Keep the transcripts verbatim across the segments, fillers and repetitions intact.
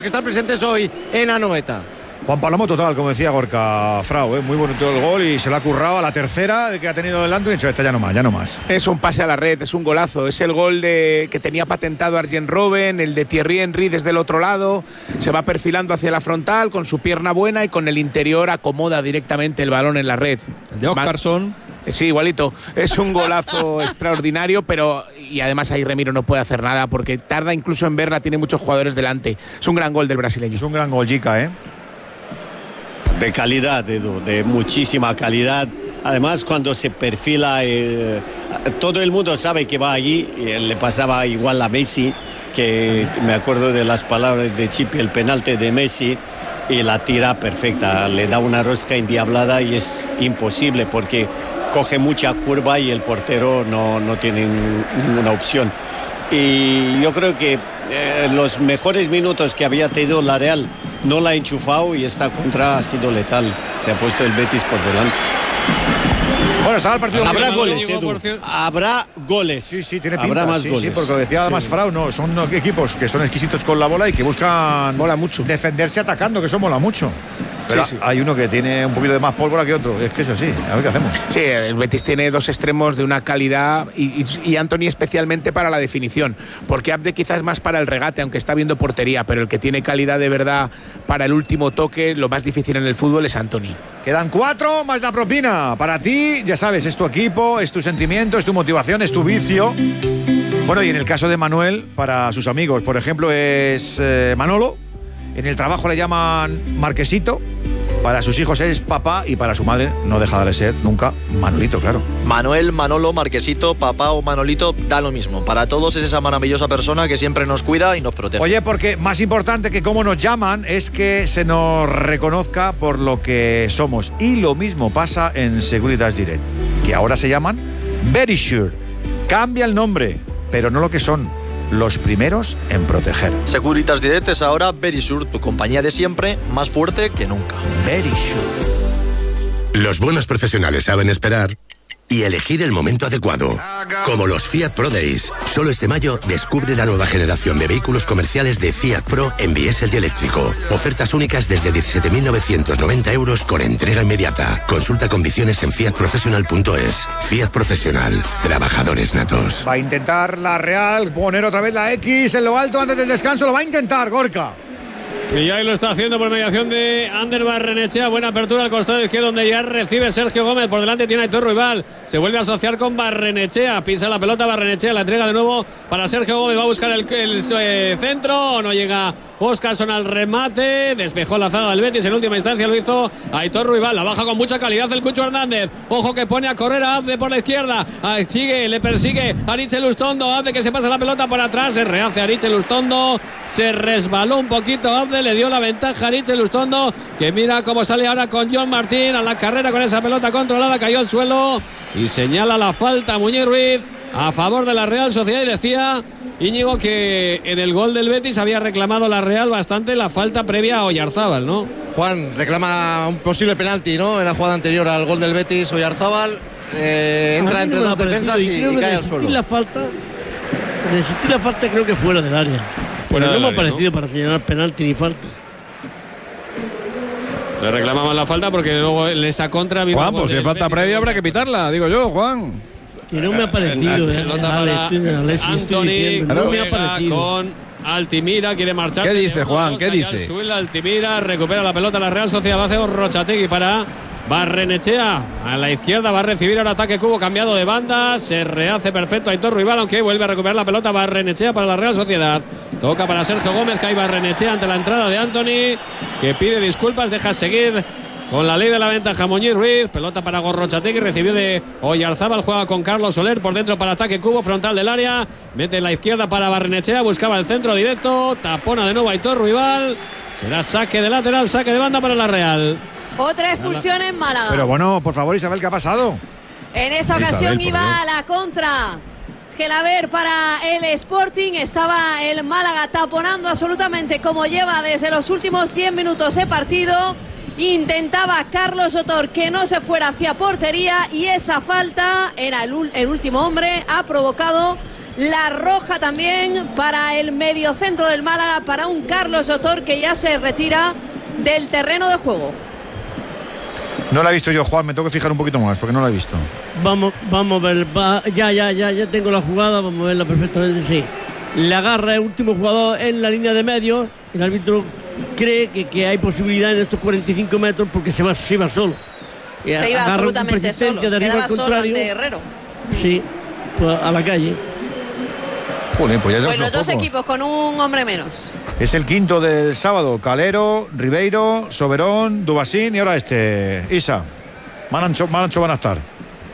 que están presentes hoy en Anoeta. Juan Palomo total, como decía Gorka Frau, ¿eh? Muy bonito el gol y se lo ha currado a la tercera de que ha tenido el Antony. Esta ya no más, ya no más. Es un pase a la red, es un golazo. Es el gol de que tenía patentado Arjen Robben, el de Thierry Henry desde el otro lado. Se va perfilando hacia la frontal con su pierna buena y con el interior acomoda directamente el balón en la red. El de Oscarson. Sí, igualito. Es un golazo extraordinario, pero y además ahí Remiro no puede hacer nada porque tarda incluso en verla, tiene muchos jugadores delante. Es un gran gol del brasileño. Es un gran gol, Jica, ¿eh? De calidad, Edu, de muchísima calidad. Además, cuando se perfila, eh, todo el mundo sabe que va allí. Y le pasaba igual a Messi, que me acuerdo de las palabras de Chipi, el penalti de Messi, y la tira perfecta. Le da una rosca endiablada y es imposible porque coge mucha curva y el portero no, no tiene ninguna opción. Y yo creo que eh, los mejores minutos que había tenido la Real no la ha enchufado y esta contra ha sido letal. Se ha puesto el Betis por delante. Bueno, estaba el partido. Habrá goles, Edu. Habrá goles. Sí, sí, tiene pinta. Habrá más sí, goles. Sí, porque decía además sí. Frau, no, son equipos que son exquisitos con la bola y que buscan mola mucho defenderse atacando, que eso mola mucho. Pero sí, sí. Hay uno que tiene un poquito de más pólvora que otro. Es que eso sí, a ver qué hacemos. Sí, el Betis tiene dos extremos de una calidad y, y, y Antony especialmente para la definición, porque Abde quizás más para el regate, aunque está viendo portería, pero el que tiene calidad de verdad para el último toque, lo más difícil en el fútbol es Antony. Quedan cuatro más la propina. Para ti, ya sabes, es tu equipo, es tu sentimiento, es tu motivación, es tu vicio. Bueno, y en el caso de Manuel, para sus amigos, por ejemplo, es eh, Manolo. En el trabajo le llaman Marquesito. Para sus hijos es papá y para su madre no deja de ser nunca Manolito, claro. Manuel, Manolo, Marquesito, papá o Manolito, da lo mismo. Para todos es esa maravillosa persona que siempre nos cuida y nos protege. Oye, porque más importante que cómo nos llaman es que se nos reconozca por lo que somos. Y lo mismo pasa en Securitas Direct, que ahora se llaman Verisure. Cambia el nombre, pero no lo que son. Los primeros en proteger. Securitas Direct es ahora Verisure, tu compañía de siempre, más fuerte que nunca. Verisure. Los buenos profesionales saben esperar y elegir el momento adecuado. Como los Fiat Pro Days. Solo este mayo descubre la nueva generación de vehículos comerciales de Fiat Pro en diésel y eléctrico. Ofertas únicas desde diecisiete mil novecientos noventa euros con entrega inmediata. Consulta condiciones en fiat professional punto es. Fiat Profesional. Trabajadores natos. Va a intentar la Real poner otra vez la X en lo alto antes del descanso. Lo va a intentar, Gorka. Y ahí lo está haciendo por mediación de Ander Barrenechea. Buena apertura al costado izquierdo donde ya recibe Sergio Gómez. Por delante tiene a Aitor Ruibal. Se vuelve a asociar con Barrenechea. Pisa la pelota Barrenechea. La entrega de nuevo para Sergio Gómez. Va a buscar el, el eh, centro. No llega Oscarson al remate. Despejó la zaga del Betis. En última instancia lo hizo Aitor Ruibal. La baja con mucha calidad el Cucho Hernández. Ojo que pone a correr a Abde por la izquierda. Ah, sigue, le persigue Aritz Lustondo. Abde que se pasa la pelota por atrás. Se rehace Aritz Lustondo. Se resbaló un poquito Abde. Le dio la ventaja a Aritz Lustondo, que mira cómo sale ahora con John Martín a la carrera con esa pelota controlada, cayó al suelo y señala la falta Muñiz Ruiz a favor de la Real Sociedad. Y decía Íñigo que en el gol del Betis había reclamado la Real bastante la falta previa a Oyarzábal, ¿no? Juan reclama un posible penalti, ¿no? En la jugada anterior al gol del Betis, Oyarzábal eh, entra entre dos defensas y, y, y cae al suelo. La falta, de existir la falta creo que fuera del área. Fuera no del me ha área, parecido ¿no? para señalar penalti ni falta. Le reclamaban la falta porque luego en esa contra... Juan, pues si es falta previa habrá que pitarla, digo yo, Juan. Que no me ha parecido. Eh, pelota para Antony, no me ha parecido. Con Altimira, quiere marcharse. ¿Qué dice, Juan? ¿Qué dice? Sube Altimira, recupera la pelota la Real Sociedad, va a hacer Rochategui para Barrenechea. A la izquierda va a recibir ahora ataque Cubo, cambiado de banda. Se rehace perfecto Aitor Ruibal, aunque vuelve a recuperar la pelota Barrenechea para la Real Sociedad. Toca para Sergio Gómez, que hay Barrenechea ante la entrada de Antony, que pide disculpas, deja seguir con la ley de la ventaja Muñiz Ruiz. Pelota para Gorrochategui, recibió de Oyarzábal, juega con Carlos Soler por dentro para ataque Cubo, frontal del área, mete en la izquierda para Barrenechea, buscaba el centro directo, tapona de nuevo Aitor Ruibal. Será saque de lateral, saque de banda para la Real. Otra expulsión en Málaga. Pero bueno, por favor, Isabel, ¿qué ha pasado? En esta ocasión Isabel, iba a la contra Gelaber para el Sporting. Estaba el Málaga taponando absolutamente como lleva desde los últimos diez minutos de partido. Intentaba Carlos Sotor que no se fuera hacia portería y esa falta, era el, el último hombre, ha provocado La roja también para el mediocentro del Málaga, para un Carlos Sotor que ya se retira del terreno de juego. No la he visto yo, Juan, me tengo que fijar un poquito más porque no la he visto. Vamos, vamos a ver, va, ya, ya, ya, ya tengo la jugada, vamos a verla perfectamente, sí. Le agarra el último jugador en la línea de medio, el árbitro cree que, que hay posibilidad en estos cuarenta y cinco metros porque se va, se iba solo. Se iba Agarra absolutamente solo, se quedaba solo ante Herrero. Sí, pues a la calle. Joder, pues ya pues los dos pocos. equipos con un hombre menos. Es el quinto del sábado. Calero, Ribeiro, Soberón, Dubasín y ahora este, Isa. Manancho, Manancho van a estar.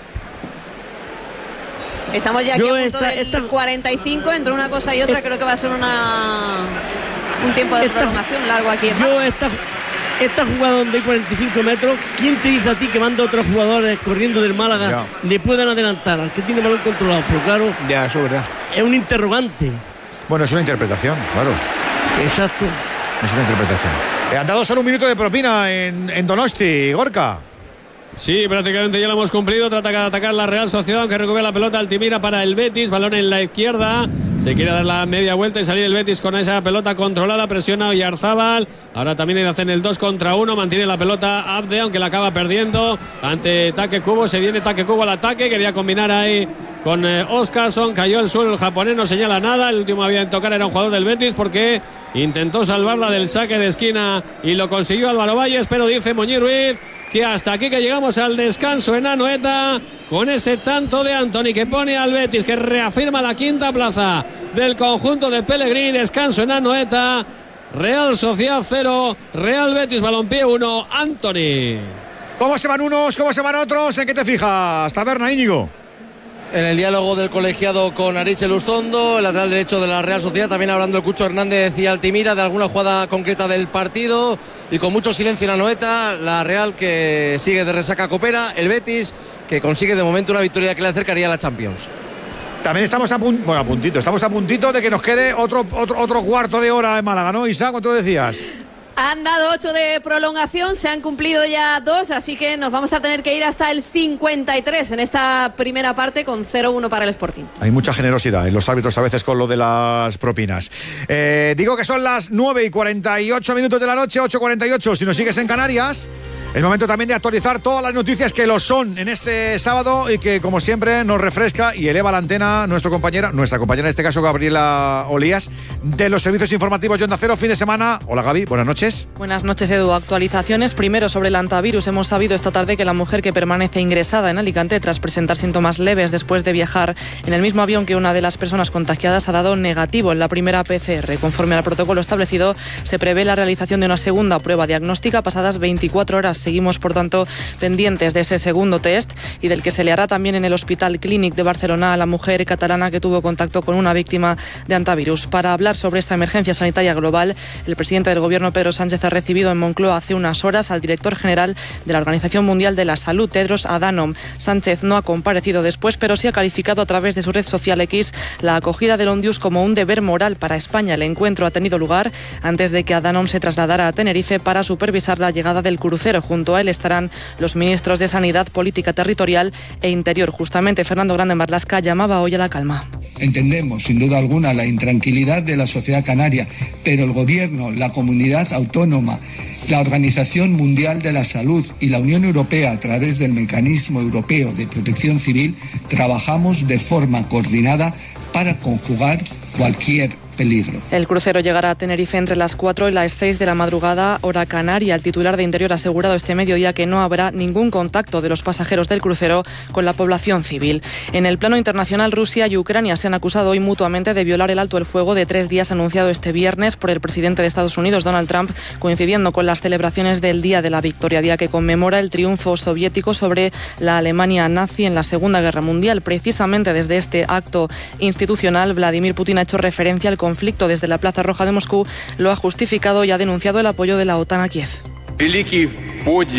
Estamos ya aquí Yo a punto esta, del esta... cuarenta y cinco, entre una cosa y otra, creo que va a ser una un tiempo de esta... aproximación largo aquí. Yo esta, esta jugada donde hay cuarenta y cinco metros, ¿quién te dice a ti que manda otros jugadores corriendo del Málaga ya. le puedan adelantar al que tiene balón controlado? Pero claro, ya, eso es verdad. Es un interrogante. Bueno, es una interpretación, claro. Exacto. Es una interpretación. Eh, han dado solo un minuto de propina en, en Donosti, Gorka. Sí, prácticamente ya lo hemos cumplido. Trata de atacar la Real Sociedad, aunque recupera la pelota Altimira para el Betis. Balón en la izquierda. Se quiere dar la media vuelta y salir el Betis con esa pelota controlada. Presiona Oyarzábal. Ahora también hacen el dos contra uno. Mantiene la pelota Abde, aunque la acaba perdiendo ante Take Kubo. Se viene Take Kubo al ataque. Quería combinar ahí con eh, Oscarson. Cayó al suelo el japonés, no señala nada. El último había en tocar era un jugador del Betis porque intentó salvarla del saque de esquina y lo consiguió Álvaro Valles. Pero dice Moñi Ruiz que hasta aquí que llegamos al descanso en Anoeta con ese tanto de Antony que pone al Betis, que reafirma la quinta plaza del conjunto de Pellegrini. Descanso en Anoeta. Real Sociedad cero, Real Betis Balompié uno. Antony. ¿Cómo se van unos? ¿Cómo se van otros? ¿En qué te fijas? Taberna, Íñigo. En el diálogo del colegiado con Arich Elustondo, el lateral derecho de la Real Sociedad, también hablando el Cucho Hernández y Altimira de alguna jugada concreta del partido y con mucho silencio en Anoeta. La Real que sigue de resaca copera, el Betis que consigue de momento una victoria que le acercaría a la Champions. También estamos a, pun- bueno, a puntito, estamos a puntito de que nos quede otro, otro, otro cuarto de hora en Málaga, ¿no, Isa? ¿Cuánto decías? Han dado ocho de prolongación, se han cumplido ya dos, así que nos vamos a tener que ir hasta el cincuenta y tres en esta primera parte con cero uno para el Sporting. Hay mucha generosidad en los árbitros a veces con lo de las propinas. Eh, digo que son las nueve y cuarenta y ocho minutos de la noche, ocho y cuarenta y ocho si nos sigues en Canarias. Es momento también de actualizar todas las noticias que lo son en este sábado y que, como siempre, nos refresca y eleva la antena nuestra compañera, nuestra compañera en este caso, Gabriela Olías, de los servicios informativos de Onda Cero, fin de semana. Hola, Gaby, buenas noches. Buenas noches, Edu. Actualizaciones. Primero, sobre el antivirus. Hemos sabido esta tarde que la mujer que permanece ingresada en Alicante tras presentar síntomas leves después de viajar en el mismo avión que una de las personas contagiadas ha dado negativo en la primera P C R. Conforme al protocolo establecido, se prevé la realización de una segunda prueba diagnóstica pasadas veinticuatro horas. Seguimos, por tanto, pendientes de ese segundo test y del que se le hará también en el Hospital Clínic de Barcelona a la mujer catalana que tuvo contacto con una víctima de antivirus. Para hablar sobre esta emergencia sanitaria global, el presidente del Gobierno, Pedro Sánchez, ha recibido en Moncloa hace unas horas al director general de la Organización Mundial de la Salud, Tedros Adhanom. Sánchez no ha comparecido después, pero sí ha calificado a través de su red social X la acogida del Ondius como un deber moral para España. El encuentro ha tenido lugar antes de que Adhanom se trasladara a Tenerife para supervisar la llegada del crucero. Junto a él estarán los ministros de Sanidad, Política Territorial e Interior. Justamente, Fernando Grande Marlaska llamaba hoy a la calma. Entendemos, sin duda alguna, la intranquilidad de la sociedad canaria, pero el Gobierno, la comunidad autónoma, la Organización Mundial de la Salud y la Unión Europea, a través del Mecanismo Europeo de Protección Civil, trabajamos de forma coordinada para conjugar cualquier peligro. El crucero llegará a Tenerife entre las cuatro y las seis de la madrugada, hora canaria. El titular de Interior ha asegurado este mediodía que no habrá ningún contacto de los pasajeros del crucero con la población civil. En el plano internacional, Rusia y Ucrania se han acusado hoy mutuamente de violar el alto el fuego de tres días anunciado este viernes por el presidente de Estados Unidos, Donald Trump, coincidiendo con las celebraciones del Día de la Victoria, día que conmemora el triunfo soviético sobre la Alemania nazi en la Segunda Guerra Mundial. Precisamente desde este acto institucional, Vladimir Putin ha hecho referencia al conflicto desde la Plaza Roja de Moscú, lo ha justificado y ha denunciado el apoyo de la OTAN a Kiev.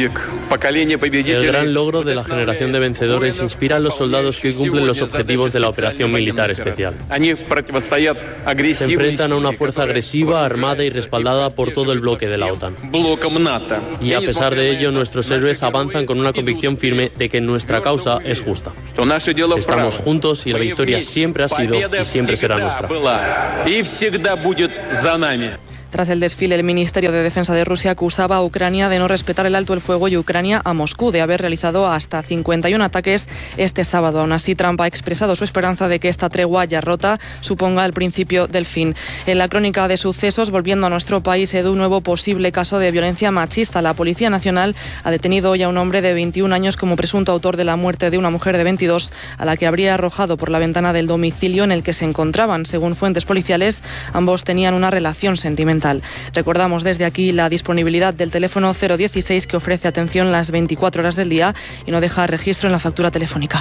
El gran logro de la generación de vencedores inspira a los soldados que hoy cumplen los objetivos de la operación militar especial. Se enfrentan a una fuerza agresiva, armada y respaldada por todo el bloque de la OTAN. Y a pesar de ello, nuestros héroes avanzan con una convicción firme de que nuestra causa es justa. Estamos juntos y la victoria siempre ha sido y siempre será nuestra. Tras el desfile, el Ministerio de Defensa de Rusia acusaba a Ucrania de no respetar el alto el fuego y Ucrania a Moscú de haber realizado hasta cincuenta y uno ataques este sábado. Aún así, Trump ha expresado su esperanza de que esta tregua ya rota suponga el principio del fin. En la crónica de sucesos, volviendo a nuestro país, de un nuevo posible caso de violencia machista. La Policía Nacional ha detenido hoy a un hombre de veintiún años como presunto autor de la muerte de una mujer de veintidós a la que habría arrojado por la ventana del domicilio en el que se encontraban. Según fuentes policiales, ambos tenían una relación sentimental. Recordamos desde aquí la disponibilidad del teléfono cero dieciséis que ofrece atención las veinticuatro horas del día y no deja registro en la factura telefónica.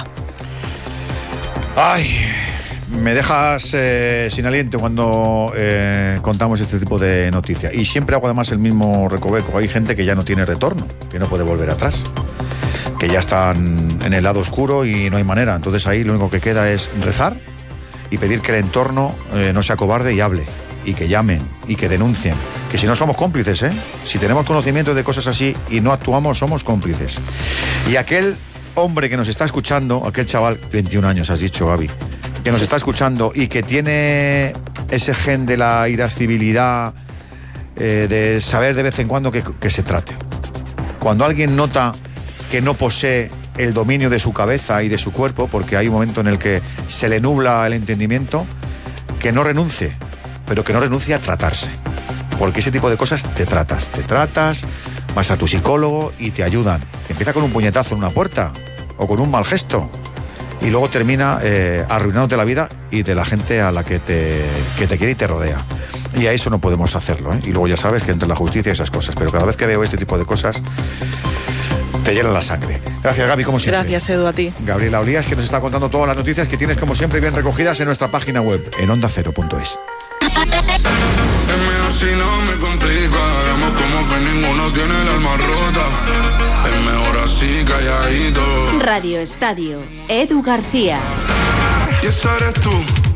Ay, me dejas eh, sin aliento cuando eh, contamos este tipo de noticias. Y siempre hago además el mismo recoveco. Hay gente que ya no tiene retorno, que no puede volver atrás, que ya están en el lado oscuro y no hay manera. Entonces ahí lo único que queda es rezar y pedir que el entorno eh, no sea cobarde y hable. Y que llamen y que denuncien, que si no somos cómplices, ¿eh? Si tenemos conocimiento de cosas así y no actuamos, somos cómplices. Y aquel hombre que nos está escuchando, aquel chaval, veintiún años has dicho, Gaby, que nos está escuchando y que tiene ese gen de la irascibilidad, eh, de saber de vez en cuando que, que se trate. Cuando alguien nota que no posee el dominio de su cabeza y de su cuerpo, porque hay un momento en el que se le nubla el entendimiento, que no renuncie, pero que no renuncie a tratarse, porque ese tipo de cosas te tratas, te tratas, vas a tu psicólogo y te ayudan. Empieza con un puñetazo en una puerta o con un mal gesto y luego termina eh, arruinándote la vida y de la gente a la que te, que te quiere y te rodea. Y a eso no podemos hacerlo, ¿eh? Y luego ya sabes que entre la justicia y esas cosas, pero cada vez que veo este tipo de cosas te llenan la sangre. Gracias, Gaby, como siempre. Gracias, Edu, a ti. Gabriela Olías, que nos está contando todas las noticias que tienes como siempre bien recogidas en nuestra página web en onda cero punto es. Es mejor si no me complica, vemos como que ninguno tiene el alma rota. Es mejor así calladito. Radio Estadio, Edu García. Y esa eres tú.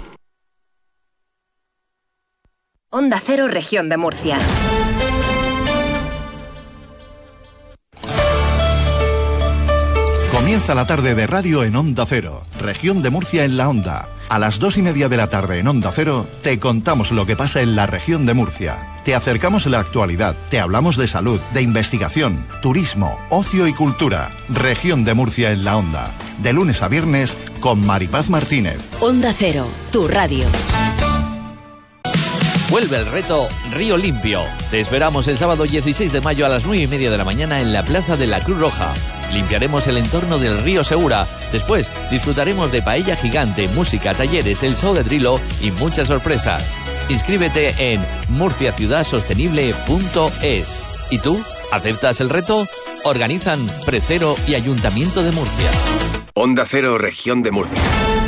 Onda Cero, Región de Murcia. Comienza la tarde de radio en Onda Cero, Región de Murcia en la Onda. A las dos y media de la tarde en Onda Cero te contamos lo que pasa en la región de Murcia. Te acercamos la actualidad, te hablamos de salud, de investigación, turismo, ocio y cultura. Región de Murcia en la Onda. De lunes a viernes con Maripaz Martínez. Onda Cero, tu radio. Vuelve el reto Río Limpio. Te esperamos el sábado dieciséis de mayo a las nueve y media de la mañana en la Plaza de la Cruz Roja. Limpiaremos el entorno del río Segura. Después disfrutaremos de paella gigante, música, talleres, el show de Drilo y muchas sorpresas. Inscríbete en murcia ciudad sostenible punto es. ¿Y tú? ¿Aceptas el reto? Organizan Precero y Ayuntamiento de Murcia. Onda Cero, Región de Murcia.